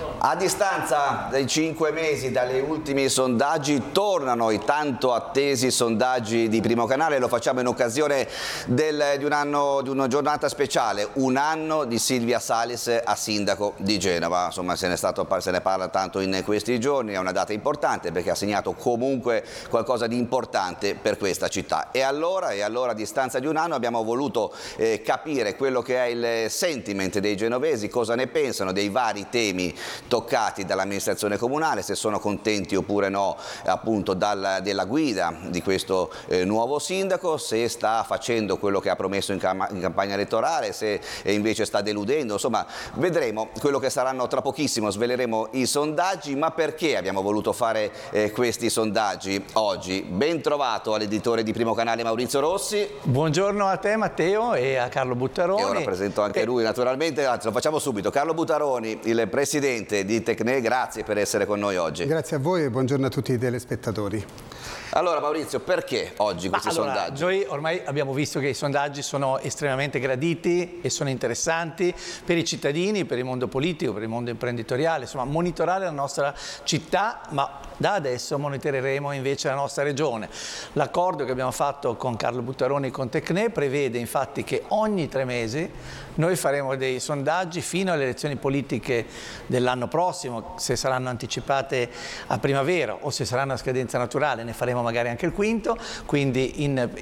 A distanza dei 5 mesi dagli ultimi sondaggi tornano i tanto attesi sondaggi di Primo Canale. Lo facciamo in occasione di una giornata speciale, un anno di Silvia Salis a sindaco di Genova. Insomma, se ne parla tanto in questi giorni, è una data importante perché ha segnato comunque qualcosa di importante per questa città. E allora a distanza di un anno abbiamo voluto capire quello che è il sentiment dei genovesi, cosa ne pensano dei vari temi toccati dall'amministrazione comunale, se sono contenti oppure no appunto della guida di questo nuovo sindaco, se sta facendo quello che ha promesso in campagna elettorale, se invece sta deludendo. Insomma, vedremo quello che saranno tra pochissimo, sveleremo i sondaggi. Ma perché abbiamo voluto fare questi sondaggi oggi? Ben trovato all'editore di Primo Canale Maurizio Rossi. Buongiorno a te Matteo e a Carlo Buttaroni. E ora presento anche lui naturalmente, anzi lo facciamo subito. Carlo Buttaroni, il presidente di Tecne, grazie per essere con noi oggi. Grazie a voi e buongiorno a tutti i telespettatori. Allora Maurizio, perché oggi questi sondaggi? Noi ormai abbiamo visto che i sondaggi sono estremamente graditi e sono interessanti per i cittadini, per il mondo politico, per il mondo imprenditoriale, insomma monitorare la nostra città, ma da adesso monitoreremo invece la nostra regione. L'accordo che abbiamo fatto con Carlo Buttaroni e con Tecne prevede infatti che ogni 3 mesi noi faremo dei sondaggi fino alle elezioni politiche dell'anno prossimo, se saranno anticipate a primavera o se saranno a scadenza naturale, ne faremo magari anche il quinto, quindi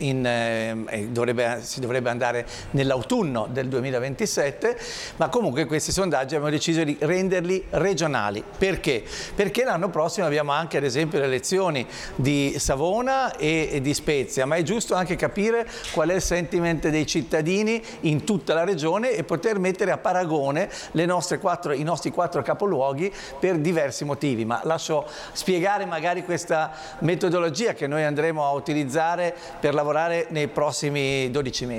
si dovrebbe andare nell'autunno del 2027, ma comunque questi sondaggi abbiamo deciso di renderli regionali. Perché? Perché l'anno prossimo abbiamo anche ad esempio le elezioni di Savona e di Spezia, ma è giusto anche capire qual è il sentiment dei cittadini in tutta la regione e poter mettere a paragone i nostri 4 capoluoghi per diversi motivi. Ma lascio spiegare magari questa metodologia che noi andremo a utilizzare per lavorare nei prossimi 12 mesi.